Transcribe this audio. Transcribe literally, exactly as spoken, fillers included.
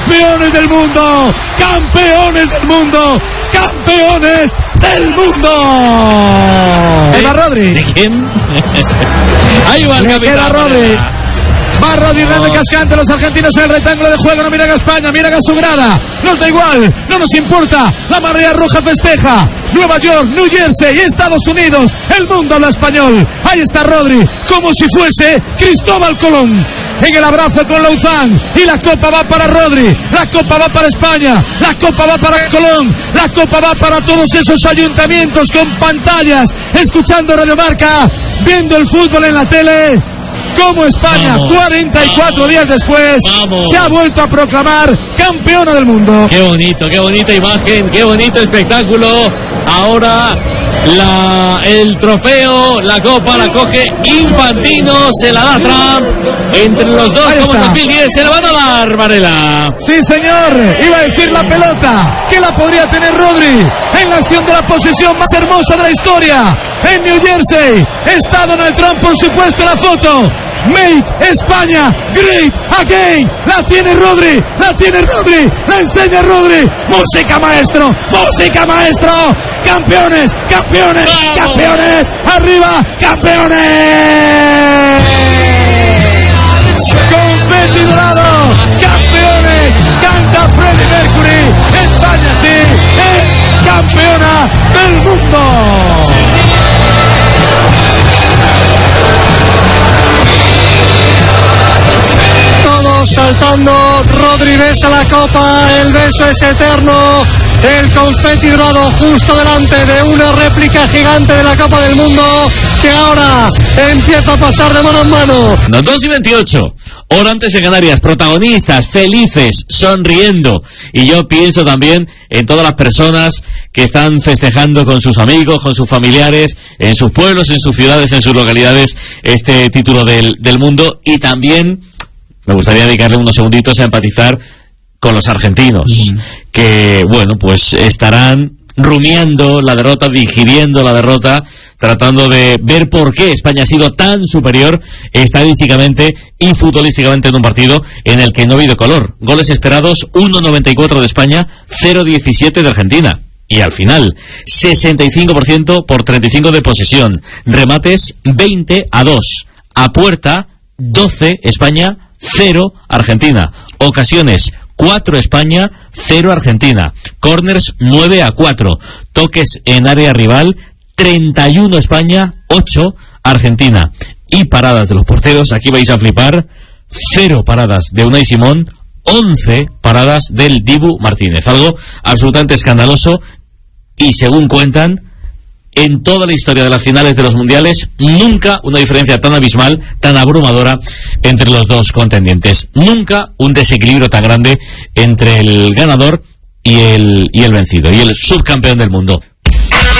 campeones del mundo, campeones del mundo, campeones del mundo. ¿Eh? ¿Va Rodri? ¿De quién? Ahí va el Le capitán. queda Rodri. Va Rodri, Hernando Cascante, los argentinos en el rectángulo de juego, no miran a España, miran a su grada, nos da igual, no nos importa, la marea roja festeja, Nueva York, New Jersey, Estados Unidos, el mundo habla español, ahí está Rodri, como si fuese Cristóbal Colón, en el abrazo con Lauzán, y la copa va para Rodri, la copa va para España, la copa va para Colón, la copa va para todos esos ayuntamientos con pantallas, escuchando Radio Marca, viendo el fútbol en la tele. Como España, vamos, cuarenta y cuatro vamos, días después, vamos. se ha vuelto a proclamar campeona del mundo. Qué bonito, qué bonita imagen, qué bonito espectáculo. Ahora la, el trofeo, la copa la coge Infantino, se la da Trump. Entre los dos, como en dos mil diez, se la van a dar, Varela. Sí, señor, iba a decir la pelota, que la podría tener Rodri, en la acción de la posesión más hermosa de la historia, en New Jersey. Está Donald Trump, por supuesto, la foto. Make España great again. La tiene Rodri, la tiene Rodri, la enseña Rodri. Música maestro, música maestro. Campeones, campeones, ¡vamos! Campeones. Arriba, campeones. Confeti dorado, campeones. Canta Freddie Mercury. España sí es campeona del mundo. Saltando, Rodri besa la copa, el beso es eterno, el confeti dorado justo delante de una réplica gigante de la Copa del Mundo que ahora empieza a pasar de mano en mano. Los dos y veintiocho, hora antes en Canarias, protagonistas, felices, sonriendo, y yo pienso también en todas las personas que están festejando con sus amigos, con sus familiares, en sus pueblos, en sus ciudades, en sus localidades, este título del, del mundo, y también me gustaría dedicarle unos segunditos a empatizar con los argentinos, mm. que, bueno, pues estarán rumiando la derrota, digiriendo la derrota, tratando de ver por qué España ha sido tan superior estadísticamente y futbolísticamente en un partido en el que no ha habido color. Goles esperados, uno noventa y cuatro de España, cero diecisiete de Argentina. Y al final, sesenta y cinco por ciento por treinta y cinco de posesión. Remates, veinte a dos. A puerta, doce España, cero Argentina. Ocasiones, cuatro España, cero Argentina. Corners, nueve a cuatro. Toques en área rival, treinta y uno España, ocho Argentina. Y paradas de los porteros, aquí vais a flipar, cero paradas de Unai Simón, once paradas del Dibu Martínez. Algo absolutamente escandaloso, y según cuentan, en toda la historia de las finales de los mundiales, nunca una diferencia tan abismal, tan abrumadora entre los dos contendientes. Nunca un desequilibrio tan grande entre el ganador y el, y el vencido, y el subcampeón del mundo.